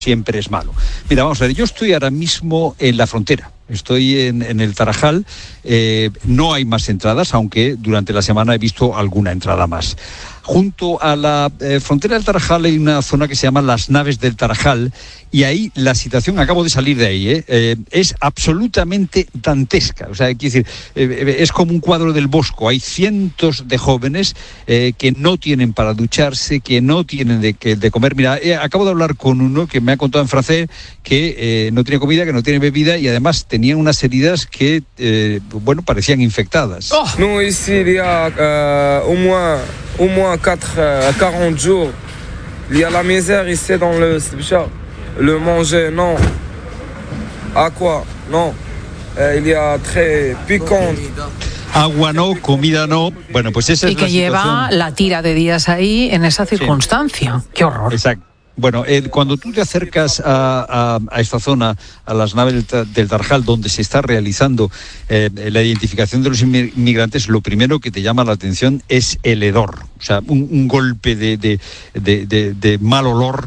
siempre es malo. Mira, vamos a ver, yo estoy ahora mismo en la frontera. Estoy en el Tarajal, no hay más entradas, aunque durante la semana he visto alguna entrada más. Junto a la frontera del Tarajal hay una zona que se llama Las Naves del Tarajal, y ahí la situación, acabo de salir de ahí, es absolutamente dantesca. O sea, quiero decir, es como un cuadro del Bosco. Hay cientos de jóvenes que no tienen para ducharse, que no tienen de comer. Mira, acabo de hablar con uno que me ha contado en francés que no tiene comida, que no tiene bebida, y además tenían unas heridas que, parecían infectadas. Oh. Nous, ici, il y a au moins 40 jours. Il y a la misère ici dans le manger, non. Aqua, non. Il y a très piquant. Agua no, comida no. Bueno, pues esa es la situación. Y que lleva la tira de días ahí en esa circunstancia. Sí. Qué horror. Exacto. Bueno, cuando tú te acercas a esta zona, a las naves del Tarajal, donde se está realizando la identificación de los inmigrantes, lo primero que te llama la atención es el hedor. O sea, un golpe de mal olor,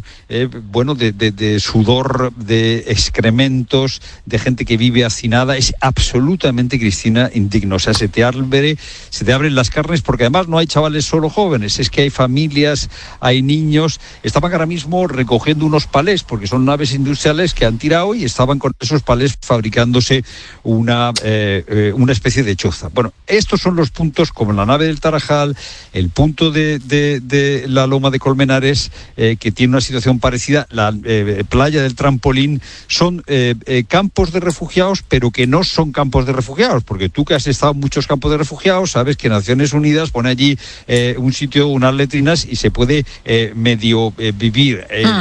de sudor, de excrementos, de gente que vive hacinada. Es absolutamente, Cristina, indigno. O sea, se te abren las carnes, porque además no hay chavales solo jóvenes, es que hay familias, hay niños. Estaban ahora mismo recogiendo unos palés, porque son naves industriales que han tirado, y estaban con esos palés fabricándose una especie de choza. Bueno, estos son los puntos, como la nave del Tarajal, el punto de la Loma de Colmenares, que tiene una situación parecida, la playa del Trampolín. Son campos de refugiados, pero que no son campos de refugiados, porque tú que has estado en muchos campos de refugiados sabes que Naciones Unidas pone allí un sitio, unas letrinas, y se puede medio vivir.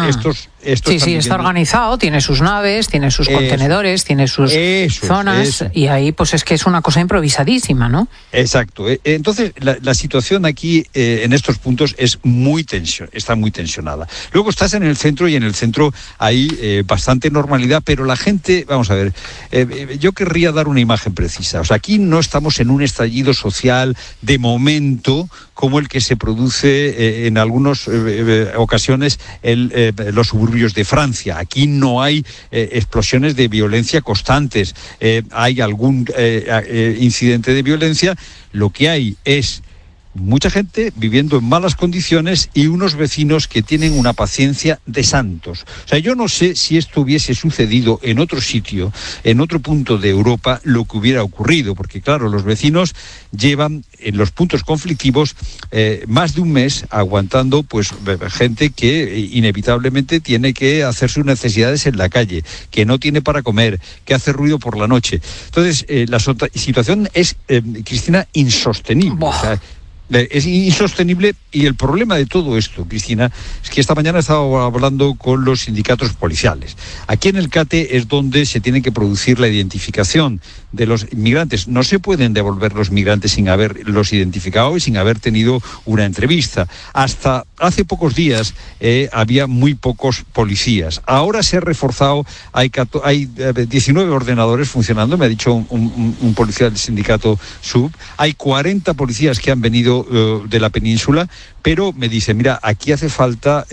Sí, está organizado, tiene sus naves, tiene sus contenedores, tiene sus zonas, y ahí pues es que es una cosa improvisadísima, ¿no? Exacto. Entonces la situación aquí en estos puntos está muy tensionada. Luego estás en el centro, y en el centro hay bastante normalidad, pero la gente, vamos a ver, yo querría dar una imagen precisa. O sea, aquí no estamos en un estallido social de momento como el que se produce en algunas ocasiones los suburbios de Francia. Aquí no hay explosiones de violencia constantes. Hay algún incidente de violencia. Lo que hay es mucha gente viviendo en malas condiciones y unos vecinos que tienen una paciencia de santos. O sea, yo no sé si esto hubiese sucedido en otro sitio, en otro punto de Europa, lo que hubiera ocurrido, porque claro, los vecinos llevan en los puntos conflictivos más de un mes aguantando pues gente que inevitablemente tiene que hacer sus necesidades en la calle, que no tiene para comer, que hace ruido por la noche. Entonces, la situación es, Cristina, insostenible. O sea, es insostenible, y el problema de todo esto, Cristina, es que esta mañana he estado hablando con los sindicatos policiales. Aquí en el CATE es donde se tiene que producir la identificación de los inmigrantes. No se pueden devolver los migrantes sin haberlos identificado y sin haber tenido una entrevista. Hasta hace pocos días había muy pocos policías. Ahora se ha reforzado, hay 19 ordenadores funcionando, me ha dicho un policía del sindicato SUB. Hay 40 policías que han venido de la península, pero me dice, mira, aquí hacen falta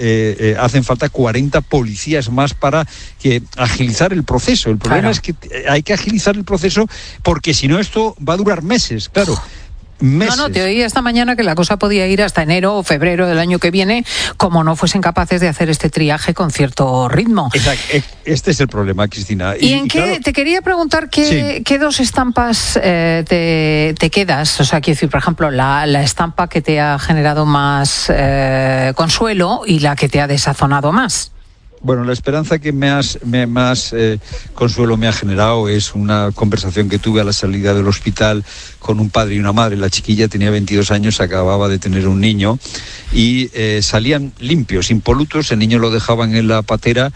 40 policías más para agilizar el proceso. El problema es que hay que agilizar el proceso, porque si no esto va a durar meses, claro. Meses. No, te oí esta mañana que la cosa podía ir hasta enero o febrero del año que viene, como no fuesen capaces de hacer este triaje con cierto ritmo. Exacto. Este es el problema, Cristina. ¿Y en qué? Claro, te quería preguntar qué dos estampas te quedas. O sea, quiero decir, por ejemplo, la estampa que te ha generado más consuelo y la que te ha desazonado más. Bueno, la esperanza que más consuelo me ha generado es una conversación que tuve a la salida del hospital con un padre y una madre. La chiquilla tenía 22 años, acababa de tener un niño, y salían limpios, impolutos. El niño lo dejaban en la patera,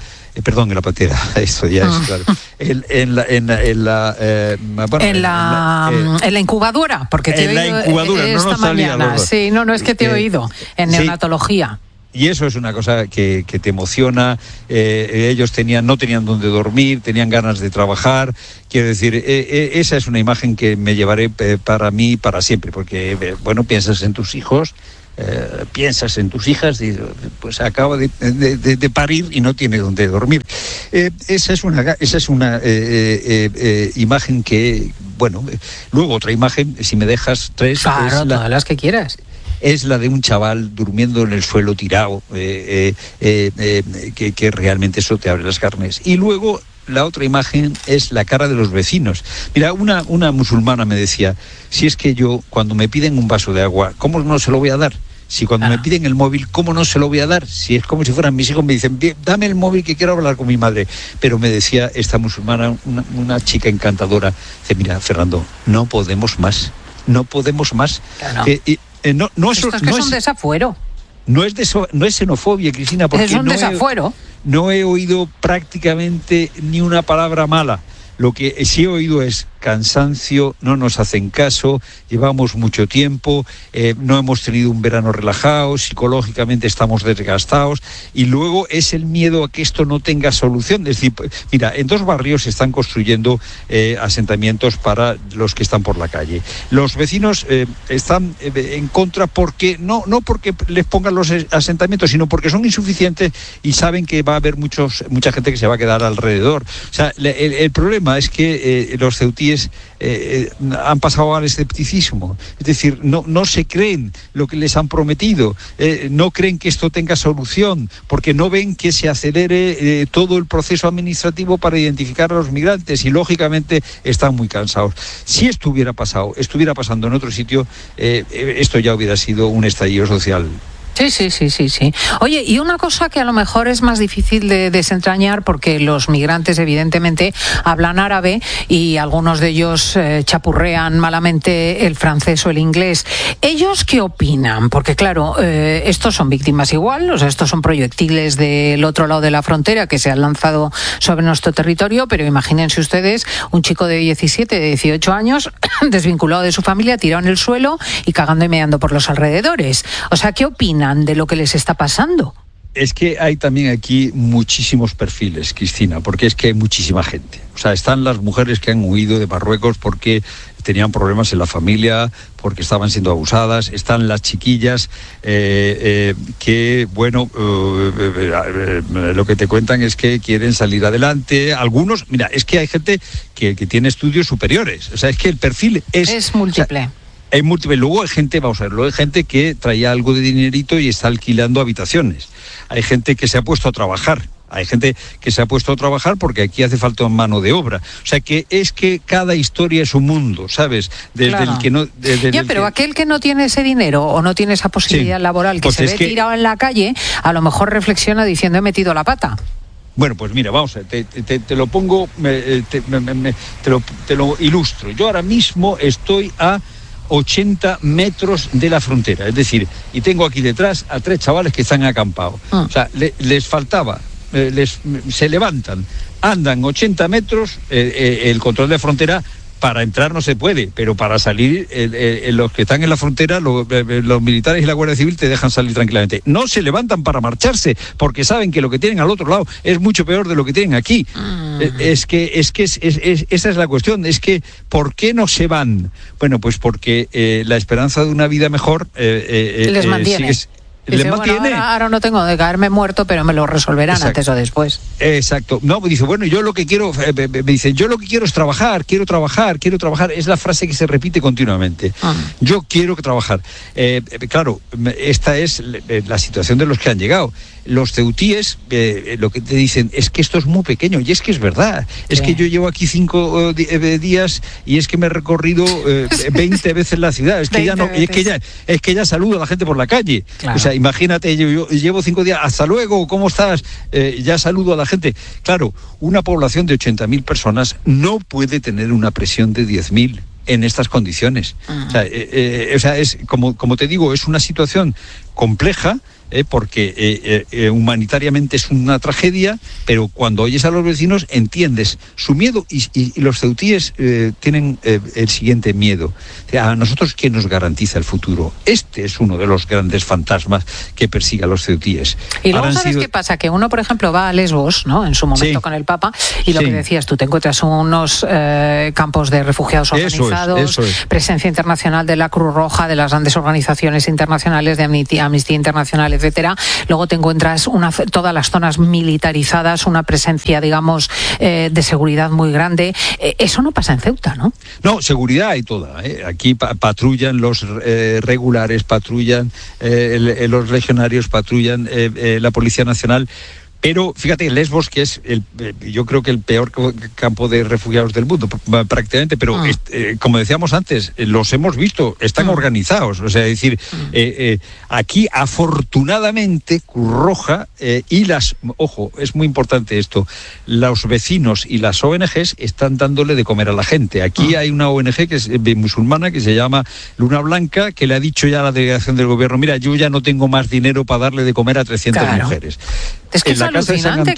esto ya es claro. En la incubadora, porque te he oído la incubadora, esta mañana. Sí, no es que te he oído en neonatología. Y eso es una cosa que te emociona. Ellos no tenían dónde dormir, tenían ganas de trabajar. Quiero decir, esa es una imagen que me llevaré para mí para siempre, porque, piensas en tus hijos, piensas en tus hijas y pues acaba de parir y no tiene dónde dormir. Esa es una imagen que, bueno, luego otra imagen, si me dejas tres. Claro, todas las que quieras. Es la de un chaval durmiendo en el suelo tirado, que realmente eso te abre las carnes. Y luego la otra imagen es la cara de los vecinos. Mira, una musulmana me decía, si es que yo, cuando me piden un vaso de agua, ¿cómo no se lo voy a dar? Si cuando me piden el móvil, ¿cómo no se lo voy a dar? Si es como si fueran mis hijos, me dicen, dame el móvil que quiero hablar con mi madre. Pero me decía esta musulmana, una chica encantadora, dice, mira, Fernando, no podemos más. Claro. Son desafuero. No es xenofobia, Cristina, porque es un desafuero. No he oído prácticamente ni una palabra mala. Lo que sí he oído es cansancio, no nos hacen caso, llevamos mucho tiempo, no hemos tenido un verano relajado, psicológicamente estamos desgastados, y luego es el miedo a que esto no tenga solución. Es decir, mira, en 2 barrios se están construyendo asentamientos para los que están por la calle. Los vecinos están en contra porque no porque les pongan los asentamientos, sino porque son insuficientes y saben que va a haber mucha gente que se va a quedar alrededor. O sea, el problema es que los ceutíes han pasado al escepticismo, es decir, no se creen lo que les han prometido, no creen que esto tenga solución, porque no ven que se acelere todo el proceso administrativo para identificar a los migrantes y lógicamente están muy cansados. Si estuviera pasando en otro sitio, esto ya hubiera sido un estallido social. Sí. Oye, y una cosa que a lo mejor es más difícil de desentrañar, porque los migrantes evidentemente hablan árabe y algunos de ellos chapurrean malamente el francés o el inglés. ¿Ellos qué opinan? Porque claro, estos son víctimas igual, o sea, estos son proyectiles del otro lado de la frontera que se han lanzado sobre nuestro territorio, pero imagínense ustedes un chico de 17, de 18 años, desvinculado de su familia, tirado en el suelo y cagando y meando por los alrededores. O sea, ¿qué opinan de lo que les está pasando? Es que hay también aquí muchísimos perfiles, Cristina, porque es que hay muchísima gente. O sea, están las mujeres que han huido de Marruecos porque tenían problemas en la familia, porque estaban siendo abusadas. Están las chiquillas que, bueno, lo que te cuentan es que quieren salir adelante. Algunos, mira, es que hay gente que tiene estudios superiores. O sea, es que el perfil es múltiple. O sea, hay múltiples. Luego hay gente, luego hay gente que traía algo de dinerito y está alquilando habitaciones. Hay gente que se ha puesto a trabajar. Porque aquí hace falta mano de obra. O sea, que es que cada historia es un mundo, ¿sabes? Claro. Pero aquel que no tiene ese dinero o no tiene esa posibilidad laboral, que se ve tirado en la calle, a lo mejor reflexiona diciendo, he metido la pata. Bueno, pues mira, vamos a ver, te lo pongo, te lo ilustro. Yo ahora mismo estoy a 80 metros de la frontera, es decir, y tengo aquí detrás a 3 chavales que están acampados. O sea, les faltaba, se levantan, andan 80 metros, el control de frontera. Para entrar no se puede, pero para salir, los que están en la frontera, los militares y la Guardia Civil te dejan salir tranquilamente. No se levantan para marcharse, porque saben que lo que tienen al otro lado es mucho peor de lo que tienen aquí. Esa es la cuestión, es que ¿por qué no se van? Bueno, pues porque la esperanza de una vida mejor les mantiene. Dice, bueno, ahora no tengo de caerme muerto, pero me lo resolverán. Exacto. Antes o después. Exacto. No, dice, bueno, yo lo que quiero, me dice, yo lo que quiero es trabajar, quiero trabajar. Es la frase que se repite continuamente. Yo quiero trabajar. Claro, esta es la situación de los que han llegado. Los ceutíes lo que te dicen es que esto es muy pequeño, y es que es verdad. Es que yo llevo aquí 5 días y es que me he recorrido 20 veces la ciudad. Es que ya no, es que ya saludo a la gente por la calle. Claro. O sea, imagínate, yo llevo 5 días, hasta luego, ¿cómo estás? Ya saludo a la gente. Claro, una población de 80.000 personas no puede tener una presión de 10.000 en estas condiciones. O sea, es como te digo, es una situación compleja. porque humanitariamente es una tragedia, pero cuando oyes a los vecinos entiendes su miedo y los ceutíes tienen el siguiente miedo. O sea, a nosotros, ¿quién nos garantiza el futuro? Este es uno de los grandes fantasmas que persigue a los ceutíes. Y luego, ¿sabes qué pasa? Que uno, por ejemplo, va a Lesbos, ¿no?, en su momento con el Papa, y lo que decías tú, te encuentras unos campos de refugiados organizados, eso es. Presencia internacional de la Cruz Roja, de las grandes organizaciones internacionales, de Amnistía Internacional, etcétera. Luego te encuentras todas las zonas militarizadas, una presencia, digamos, de seguridad muy grande. Eso no pasa en Ceuta, ¿no? No, seguridad hay toda. Aquí patrullan los regulares, patrullan los legionarios, patrullan la Policía Nacional. Pero fíjate, Lesbos, que es yo creo que el peor campo de refugiados del mundo, prácticamente, pero como decíamos antes, los hemos visto, están organizados. O sea, es decir, aquí afortunadamente Cruz Roja y ojo, es muy importante esto, los vecinos y las ONGs están dándole de comer a la gente. Aquí hay una ONG que es musulmana, que se llama Luna Blanca, que le ha dicho ya a la delegación del gobierno, mira, yo ya no tengo más dinero para darle de comer a 300 mujeres. Es que es alucinante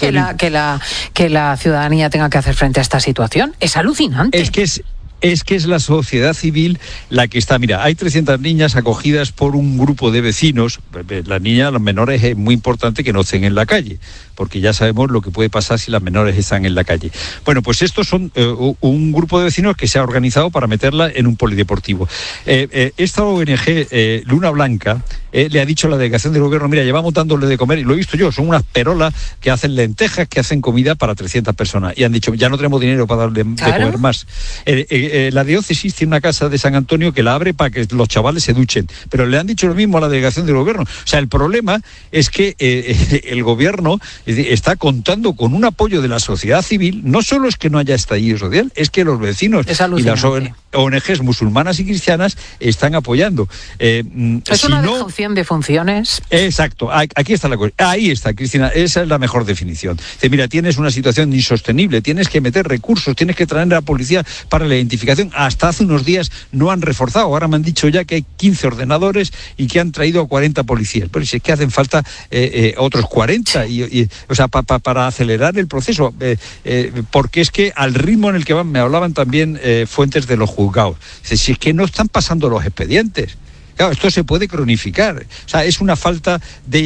que la ciudadanía tenga que hacer frente a esta situación. Es alucinante. Es que es la sociedad civil la que está. Mira, hay 300 niñas acogidas por un grupo de vecinos. Las niñas, los menores, es muy importante que no estén en la calle, porque ya sabemos lo que puede pasar si las menores están en la calle. Bueno, pues estos son un grupo de vecinos que se ha organizado para meterla en un polideportivo. Esta ONG, Luna Blanca, le ha dicho a la delegación del gobierno, mira, llevamos dándole de comer, y lo he visto yo, son unas perolas que hacen lentejas, que hacen comida para 300 personas. Y han dicho, ya no tenemos dinero para darle de comer más. La diócesis tiene una casa de San Antonio que la abre para que los chavales se duchen, pero le han dicho lo mismo a la delegación del gobierno. O sea, el problema es que el gobierno está contando con un apoyo de la sociedad civil. No solo es que no haya estallido social, es que los vecinos y las ONGs musulmanas y cristianas están apoyando. Es una dejación de funciones. Exacto, aquí está la cosa. Ahí está, Cristina, esa es la mejor definición. Dice, mira, tienes una situación insostenible, tienes que meter recursos, tienes que traer a la policía para la identificación. Hasta hace unos días no han reforzado. Ahora me han dicho ya que hay 15 ordenadores y que han traído a 40 policías. Pero si es que hacen falta otros 40 o sea, para acelerar el proceso. Porque es que al ritmo en el que van, me hablaban también fuentes de los juzgados. Dice, si es que no están pasando los expedientes. Claro, esto se puede cronificar. O sea, es una falta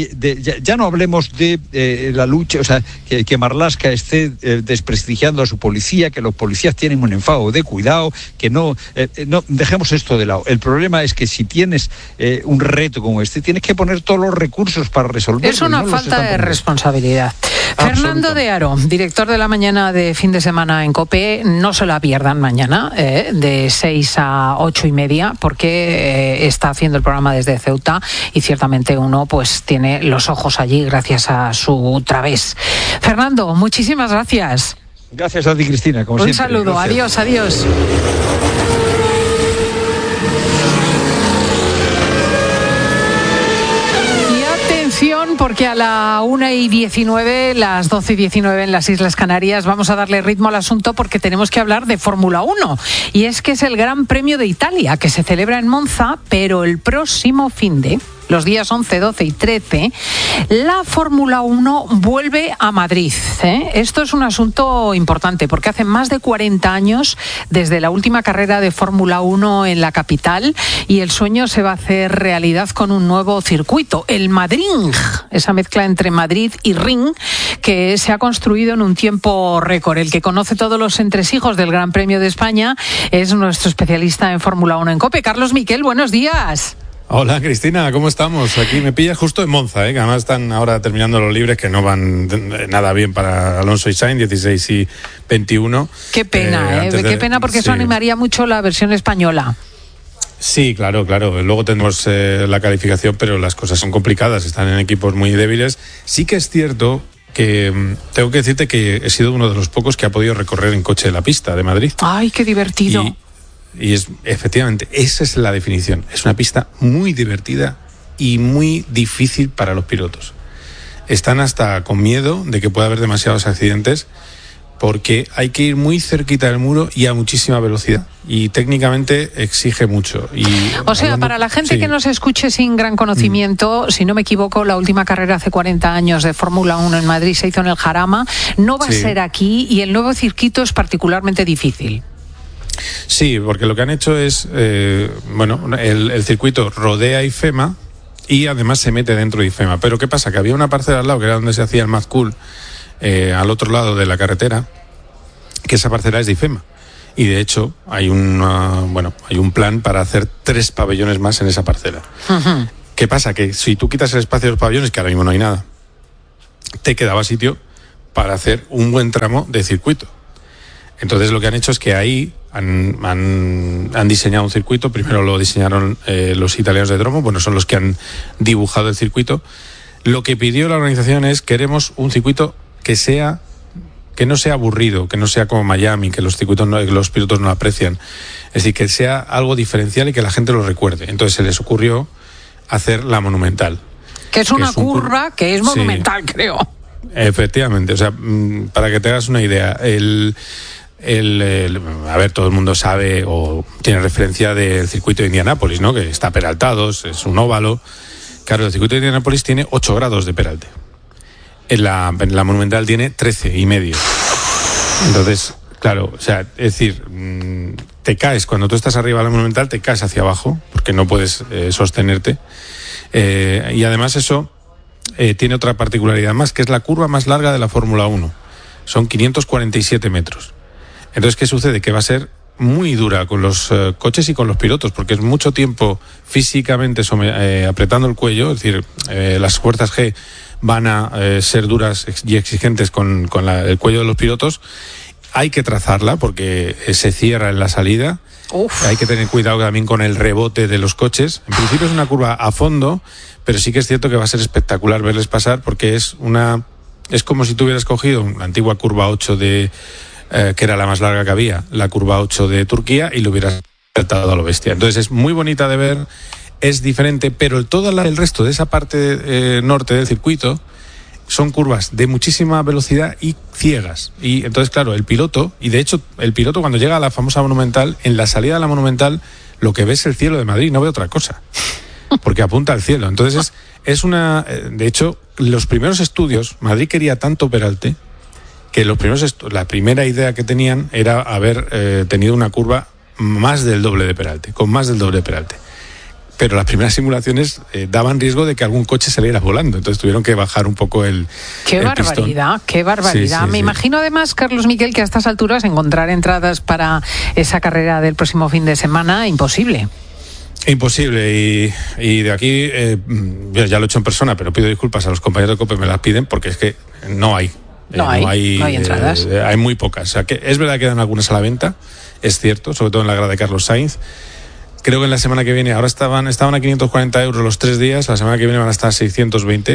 ya no hablemos de la lucha, o sea, que Marlaska esté desprestigiando a su policía, que los policías tienen un enfado de cuidado, que no dejemos esto de lado. El problema es que si tienes un reto como este, tienes que poner todos los recursos para resolverlo. Es una falta de responsabilidad. Fernando de Aro, director de La Mañana de fin de semana en COPE, no se la pierdan mañana, de 6 a 8:30, porque está haciendo el programa desde Ceuta y ciertamente uno pues tiene los ojos allí gracias a su través. Fernando, muchísimas gracias. Gracias a ti, Cristina, como siempre. Un saludo, gracias. Adiós. Porque a la 1:19, las 12:19 en las Islas Canarias, vamos a darle ritmo al asunto porque tenemos que hablar de Fórmula 1. Y es que es el Gran Premio de Italia, que se celebra en Monza, pero el próximo finde, los días 11, 12 y 13, la Fórmula 1 vuelve a Madrid. Esto es un asunto importante porque hace más de 40 años desde la última carrera de Fórmula 1 en la capital y el sueño se va a hacer realidad con un nuevo circuito, el Madrid, esa mezcla entre Madrid y Ring que se ha construido en un tiempo récord. El que conoce todos los entresijos del Gran Premio de España es nuestro especialista en Fórmula 1 en COPE, Carlos Miquel. Buenos días. Hola Cristina, ¿cómo estamos? Aquí me pillas justo en Monza, que además están ahora terminando los libres que no van nada bien para Alonso y Sainz, 16 y 21. Qué pena, qué pena porque eso animaría mucho la versión española. Sí, claro. Luego tenemos la calificación, pero las cosas son complicadas, están en equipos muy débiles. Sí que es cierto que tengo que decirte que he sido uno de los pocos que ha podido recorrer en coche la pista de Madrid. ¡Ay, qué divertido! Y es, efectivamente, esa es la definición. Es una pista muy divertida y muy difícil para los pilotos. Están hasta con miedo de que pueda haber demasiados accidentes porque hay que ir muy cerquita del muro y a muchísima velocidad. Y técnicamente exige mucho. O sea, para la gente que nos escuche sin gran conocimiento, si no me equivoco, la última carrera hace 40 años de Fórmula 1 en Madrid se hizo en el Jarama. No va a ser aquí y el nuevo circuito es particularmente difícil. Sí, porque lo que han hecho es, el circuito rodea IFEMA y además se mete dentro de IFEMA. Pero ¿qué pasa? Que había una parcela al lado, que era donde se hacía el Mad Cool, al otro lado de la carretera, que esa parcela es de IFEMA. Y de hecho hay un plan para hacer 3 pabellones más en esa parcela. Uh-huh. ¿Qué pasa? Que si tú quitas el espacio de los pabellones, que ahora mismo no hay nada, te quedaba sitio para hacer un buen tramo de circuito. Entonces lo que han hecho es que ahí han diseñado un circuito. Primero lo diseñaron los italianos de Dromo, son los que han dibujado el circuito. Lo que pidió la organización es: queremos un circuito que no sea aburrido, que no sea como Miami, que los pilotos no aprecian. Es decir, que sea algo diferencial y que la gente lo recuerde. Entonces se les ocurrió hacer la Monumental. Que es una curva que es monumental, sí, creo. Efectivamente, o sea, para que te hagas una idea, todo el mundo sabe o tiene referencia del circuito de Indianápolis, ¿no? Que está peraltado, es un óvalo. Claro, el circuito de Indianápolis tiene 8 grados de peralte. En la Monumental tiene 13,5. Entonces, claro, o sea, es decir, te caes, cuando tú estás arriba de la Monumental, te caes hacia abajo, porque no puedes sostenerte. Y además eso tiene otra particularidad más, que es la curva más larga de la Fórmula 1. Son 547 metros. Entonces, ¿qué sucede? Que va a ser muy dura con los coches y con los pilotos, porque es mucho tiempo físicamente apretando el cuello, es decir, las fuerzas G van a ser duras y exigentes con el cuello de los pilotos. Hay que trazarla porque se cierra en la salida. Uf. Hay que tener cuidado también con el rebote de los coches. En principio es una curva a fondo, pero sí que es cierto que va a ser espectacular verles pasar, porque es como si tú hubieras cogido la antigua curva 8 que era la más larga que había, la curva 8 de Turquía, y lo hubieras saltado a lo bestia. Entonces es muy bonita de ver, es diferente, pero todo el resto de esa parte norte del circuito son curvas de muchísima velocidad y ciegas. Y entonces, claro, el piloto cuando llega a la famosa Monumental, en la salida de la Monumental, lo que ve es el cielo de Madrid, no ve otra cosa, porque apunta al cielo. Entonces de hecho, los primeros estudios, Madrid quería tanto peralte, que la primera idea que tenían era haber tenido una curva más del doble de peralte, con más del doble de peralte. Pero las primeras simulaciones daban riesgo de que algún coche saliera volando, entonces tuvieron que bajar un poco el barbaridad, pistón. Qué barbaridad. Me imagino además, Carlos Miquel, que a estas alturas encontrar entradas para esa carrera del próximo fin de semana, imposible. Imposible, y de aquí, ya lo he hecho en persona, pero pido disculpas a los compañeros de COPE, me las piden, porque es que no hay. No hay entradas. Hay muy pocas. O sea, que es verdad que quedan algunas a la venta, es cierto, sobre todo en la grada de Carlos Sainz. Creo que en la semana que viene, ahora estaban a 540 euros los 3 días, la semana que viene van a estar a 620.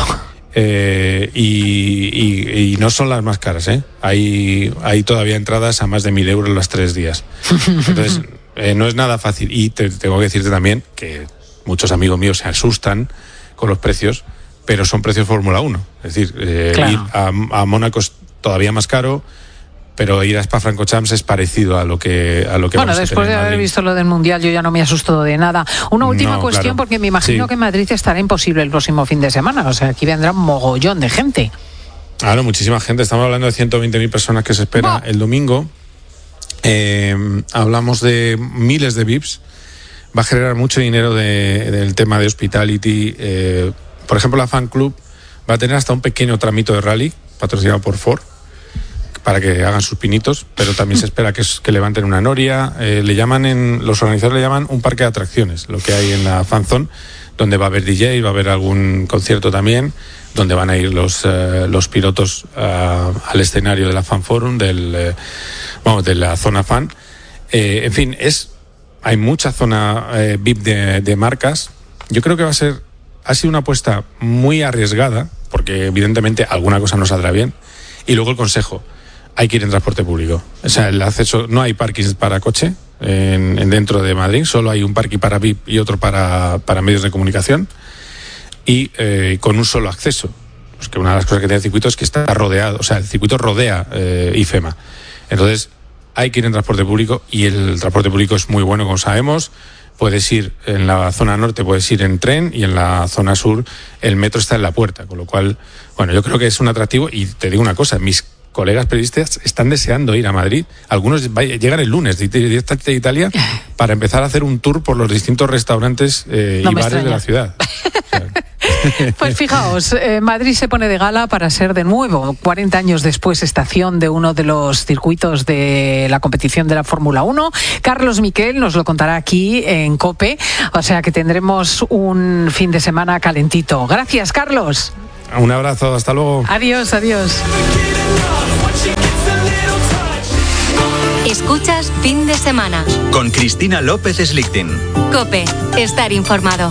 Y no son las más caras, ¿eh? Hay todavía entradas a más de 1.000 euros los 3 días. Entonces, no es nada fácil. Y tengo que decirte también que muchos amigos míos se asustan con los precios, pero son precios Fórmula 1. Es decir, claro, ir a Mónaco es todavía más caro, pero ir a Spa-Francorchamps es parecido a lo que bueno, después de haber visto lo del Mundial, yo ya no me asusto de nada. Una última cuestión, claro, porque me imagino que en Madrid estará imposible el próximo fin de semana. O sea, aquí vendrá un mogollón de gente. Claro, muchísima gente. Estamos hablando de 120.000 personas que se espera el domingo. Hablamos de miles de VIPs. Va a generar mucho dinero del tema de hospitality. Por ejemplo, la Fan Club va a tener hasta un pequeño tramito de rally patrocinado por Ford, para que hagan sus pinitos, pero también se espera que levanten una noria. Los organizadores le llaman un parque de atracciones, lo que hay en la Fan Zone, donde va a haber DJ, va a haber algún concierto también, donde van a ir los pilotos al escenario de la Fan Forum, de la zona fan. En fin, hay mucha zona VIP de marcas. Yo creo que ha sido una apuesta muy arriesgada, porque evidentemente alguna cosa no saldrá bien. Y luego el consejo: hay que ir en transporte público. O sea, el acceso, no hay parkings para coche dentro de Madrid, solo hay un parking para VIP y otro para medios de comunicación, y con un solo acceso. pues que una de las cosas que tiene el circuito es que está rodeado, o sea, el circuito rodea IFEMA. Entonces, hay que ir en transporte público y el transporte público es muy bueno, como sabemos. Puedes ir en la zona norte, puedes ir en tren, y en la zona sur el metro está en la puerta, con lo cual, bueno, yo creo que es un atractivo. Y te digo una cosa, mis colegas periodistas están deseando ir a Madrid. Algunos llegan el lunes de Italia para empezar a hacer un tour por los distintos restaurantes y bares de la ciudad. O sea, pues fijaos, Madrid se pone de gala para ser de nuevo, 40 años después, estación de uno de los circuitos de la competición de la Fórmula 1. Carlos Miquel nos lo contará aquí en COPE, o sea que tendremos un fin de semana calentito. Gracias, Carlos. Un abrazo, hasta luego. Adiós, adiós. Escuchas Fin de Semana con Cristina López Slichting. COPE, estar informado.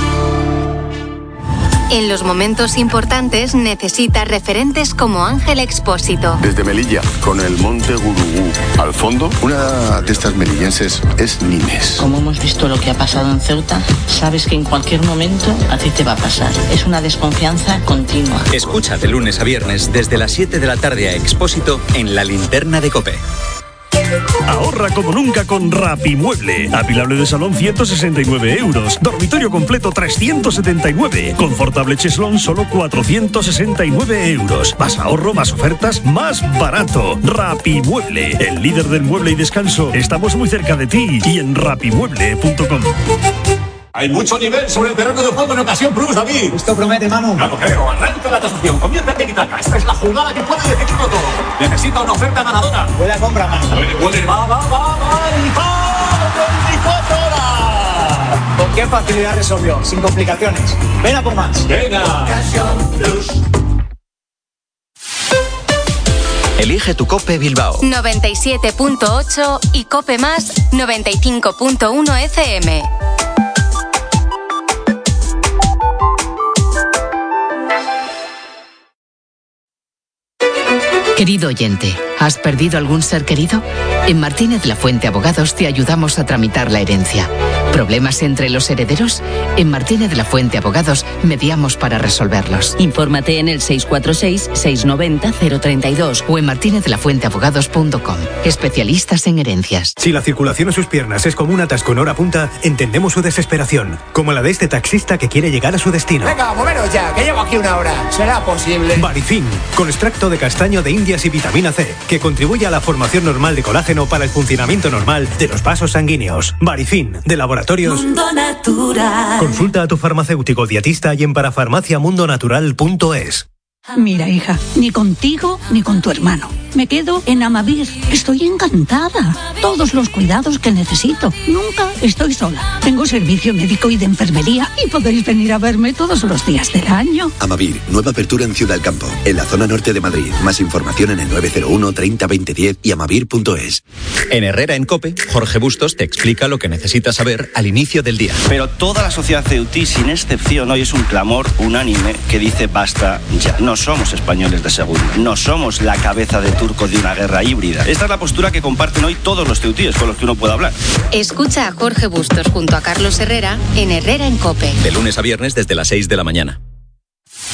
En los momentos importantes necesitas referentes como Ángel Expósito. Desde Melilla, con el monte Gurugú al fondo, una de estas melillenses es Nimes. Como hemos visto lo que ha pasado en Ceuta, sabes que en cualquier momento a ti te va a pasar. Es una desconfianza continua. Escucha de lunes a viernes desde las 7 de la tarde a Expósito en La Linterna de COPE. Ahorra como nunca con Rapimueble. Apilable de salón 169 euros. Dormitorio completo 379. Confortable cheslón solo 469 euros. Más ahorro, más ofertas, más barato. Rapimueble, el líder del mueble y descanso. Estamos muy cerca de ti y en rapimueble.com. Hay mucho nivel sobre el terreno de juego en ocasión Plus, David. Esto promete, Manu. Claro, creo. Arranca la tasación. Comienza Tiki-Taka. Esta es la jugada que puede decidirlo todo. Necesita una oferta ganadora. Buena compra, Manu. Puede. Va. ¡24 horas! ¿Con qué facilidad resolvió? Sin complicaciones. Ven a por más. Venga. Ocasión Plus. Elige tu COPE Bilbao. 97.8 y COPE Más 95.1 FM. Querido oyente, ¿has perdido algún ser querido? En Martínez Lafuente Abogados te ayudamos a tramitar la herencia. ¿Problemas entre los herederos? En Martínez Lafuente Abogados mediamos para resolverlos. Infórmate en el 646-690-032 o en martinezlafuenteabogados.com. Especialistas en herencias. Si la circulación en sus piernas es como un atasco en hora punta, entendemos su desesperación, como la de este taxista que quiere llegar a su destino. Venga, moveros ya, que llevo aquí una hora. ¿Será posible? Barifin, con extracto de castaño de Indias y vitamina C, que contribuye a la formación normal de colágeno para el funcionamiento normal de los vasos sanguíneos. Barifin, de Laboratorios Mundo Natural. Consulta a tu farmacéutico dietista y en parafarmaciamundonatural.es. Mira, hija, ni contigo ni con tu hermano. Me quedo en Amavir. Estoy encantada. Todos los cuidados que necesito. Nunca estoy sola. Tengo servicio médico y de enfermería y podéis venir a verme todos los días del año. Amavir, nueva apertura en Ciudad del Campo, en la zona norte de Madrid. Más información en el 901 30 20 10 y amavir.es. En Herrera en COPE, Jorge Bustos te explica lo que necesitas saber al inicio del día. Pero toda la sociedad ceutí, sin excepción, hoy es un clamor unánime que dice basta ya. No somos españoles de segunda. No somos la cabeza de turco de una guerra híbrida. Esta es la postura que comparten hoy todos los ceutíes con los que uno puede hablar. Escucha a Jorge Bustos junto a Carlos Herrera en Herrera en COPE. De lunes a viernes desde las 6 de la mañana.